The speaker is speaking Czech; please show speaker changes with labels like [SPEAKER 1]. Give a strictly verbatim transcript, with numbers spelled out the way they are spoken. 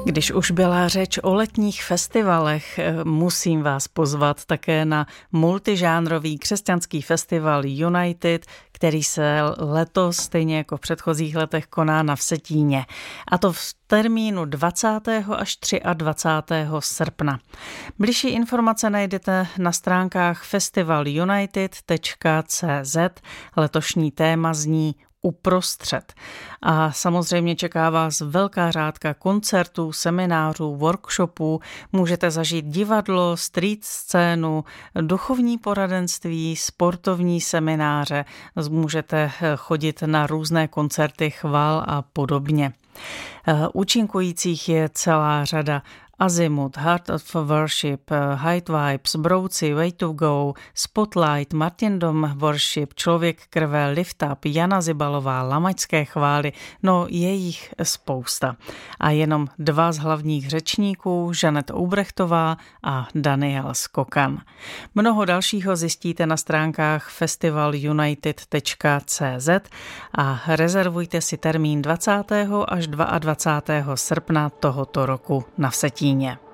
[SPEAKER 1] Když už byla řeč o letních festivalech, musím vás pozvat také na multižánrový křesťanský festival United, který se letos, stejně jako v předchozích letech, koná na Vsetíně. A to v termínu dvacátého až dvacátého třetího srpna. Bližší informace najdete na stránkách festival united tečka cé zet. Letošní téma zní Uprostřed. A samozřejmě čeká vás velká řádka koncertů, seminářů, workshopů. Můžete zažít divadlo, street scénu, duchovní poradenství, sportovní semináře. Můžete chodit na různé koncerty chval a podobně. Účinkujících je celá řada: Azimut, Heart of Worship, Height Vibes, Brouci, Way to Go, Spotlight, Martin Dom Worship, Člověk krve, Lift Up, Jana Zibalová, Lamačské chvály, no je jich spousta. A jenom dva z hlavních řečníků, Žanet Ubrechtová a Daniel Skokan. Mnoho dalšího zjistíte na stránkách festival united tečka cé zet a rezervujte si termín dvacátého až dvacátého druhého srpna tohoto roku na Vsetíně.